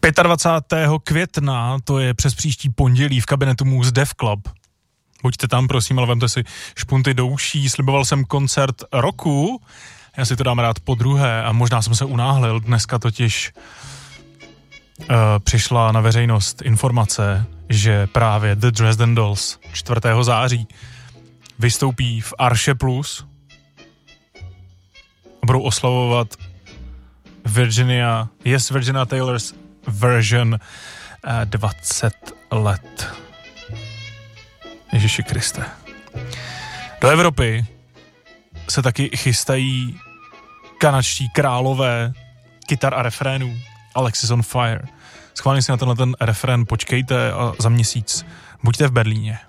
25. května, to je přes příští pondělí v kabinetu Moose Def Club. Buďte tam, prosím, ale vemte si špunty do uší. Sliboval jsem koncert roku, já si to dám rád podruhé a možná jsem se unáhlil. Dneska totiž přišla na veřejnost informace, že právě The Dresden Dolls 4. září vystoupí v Arše Plus a budou oslavovat Virginia Taylor's version 20 let. Ježiši Kriste. Do Evropy se taky chystají kanadští králové kytar a refrénů Alexis on Fire. Schválně si na tenhle ten refrén počkejte a za měsíc buďte v Berlíně.